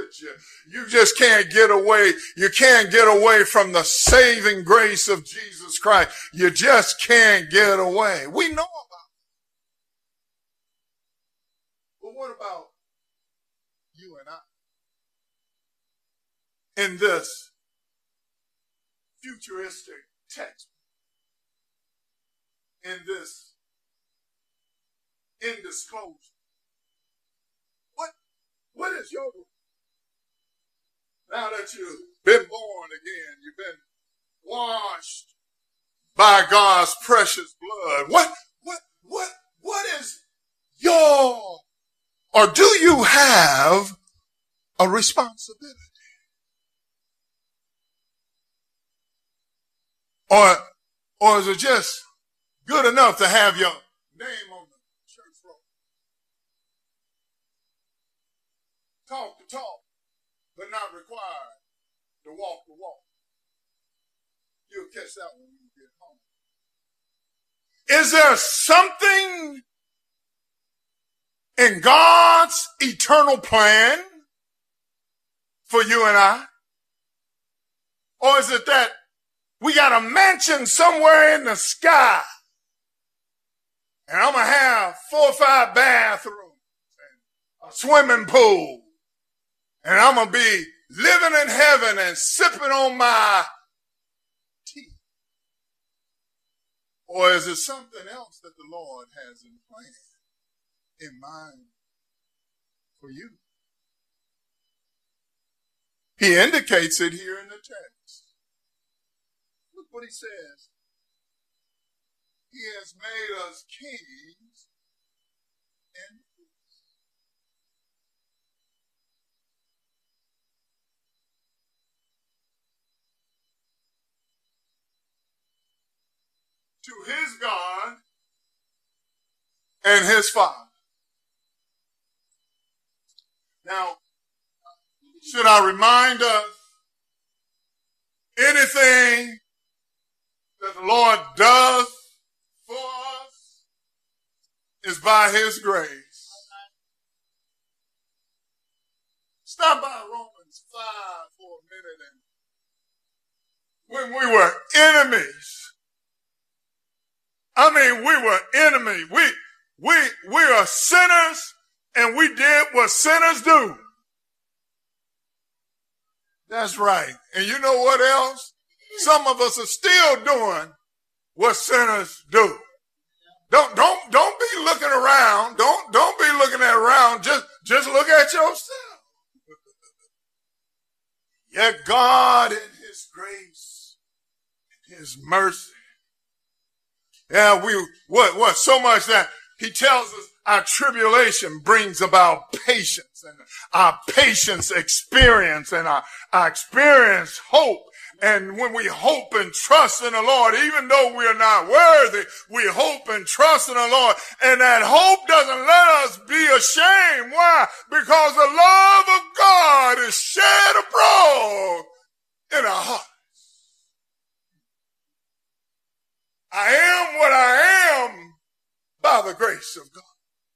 with you. You just can't get away. You can't get away from the saving grace of Jesus Christ. You just can't get away. We know about it. But what about you and I? In this futuristic text, in this indisclosure, what is your, now that you've been born again, you've been washed by God's precious blood, what is your, or do you have a responsibility? Or is it just good enough to have your name on the church roll? Talk the talk, but not required to walk the walk. You'll catch that when you get home. Is there something in God's eternal plan for you and I? Or is it that we got a mansion somewhere in the sky, and I'm going to have 4 or 5 bathrooms and a swimming pool, and I'm going to be living in heaven and sipping on my tea? Or is it something else that the Lord has in plan, in mind for you? He indicates it here in the text. Look what he says. He has made us kings and priests. To his God and his Father. Now, should I remind us, anything that the Lord does for us is by his grace. Stop by Romans 5 for a minute. And when we were enemies, we were enemies. We are sinners, and we did what sinners do. That's right. And you know what else? Some of us are still doing what sinners do. Don't be looking around. Don't be looking around. Just look at yourself. Yet God in his grace, his mercy. Yeah, what so much that he tells us our tribulation brings about patience, and our patience experience, and our experience hope. And when we hope and trust in the Lord, even though we are not worthy, we hope and trust in the Lord. And that hope doesn't let us be ashamed. Why? Because the love of God is shed abroad in our hearts. I am what I am by the grace of God.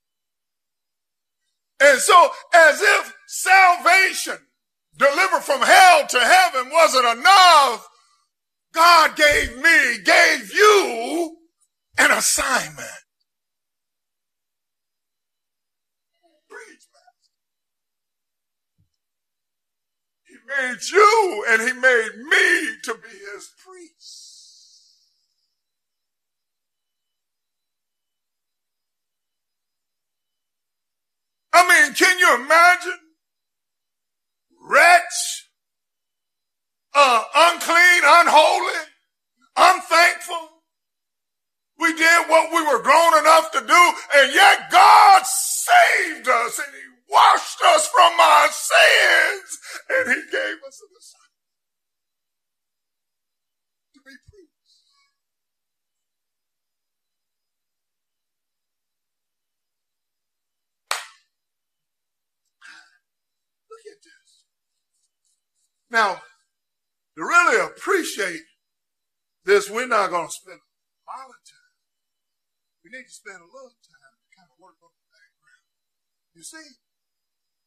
And so, as if salvation delivered from hell to heaven wasn't enough, God gave you an assignment. Preach, Master. He made you and he made me to be his priest. Can you imagine? Wretch, unclean, unholy, unthankful. We did what we were grown enough to do, and yet God saved us, and he washed us from our sins, and he gave us an assignment to be priests. Look at this. Now, to really appreciate this, we're not going to spend a lot of time. We need to spend a little time to kind of work on the background. You see,